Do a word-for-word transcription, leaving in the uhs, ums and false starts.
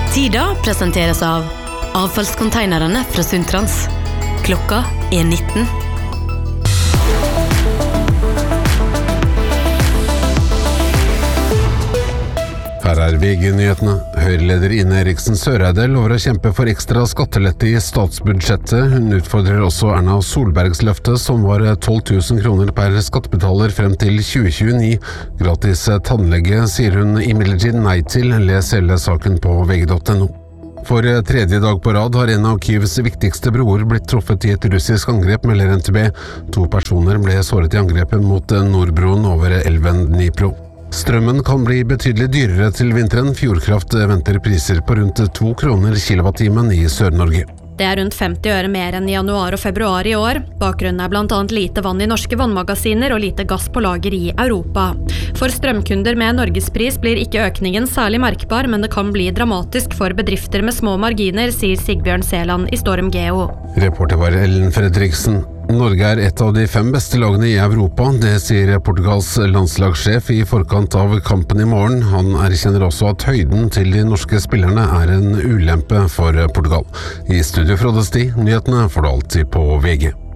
Tida presenteres av avfallskonteinerne fra Sundtrans. Klokka er nitten. Her er V G-nyhetene. Høyreleder Ine Eriksen Søreide lover å kjempe for ekstra skattelette i statsbudsjettet. Hun utfordrer også Erna Solbergs løfte, som var tolv tusen kroner per skattebetaler frem til tjue tjueni. Gratis tannlege sier hun imidlertid nei til. Les hele saken på V G punktum no. For tredje dag på rad har en av Kyivs viktigste broer blitt truffet i et russisk angrep, melder N T B. To personer ble såret i angrepet mot Nordbroen over elven Dnipro. Strømmen kan bli betydelig dyrere til vinteren. Fjordkraft venter priser på rundt to kroner kilowattimen i Sør-Norge. Det er rundt femti øre mer enn i januar og februar i år. Bakgrunnen er blant annet lite vann i norske vannmagasiner og lite gass på lager i Europa. For strømkunder med norgespris blir ikke økningen særlig merkbar, men det kan bli dramatisk for bedrifter med små marginer, sier Sigbjørn Seland i Storm Geo. Reporter var Ellen Fredriksen. Norge er et av de fem beste lagene i Europa, det sier Portugals landslagssjef i forkant av kampen i morgen. Han erkjenner også at høyden til de norske spillerne er en ulempe for Portugal. I studio Frode Sti, nyhetene får du alltid på V G.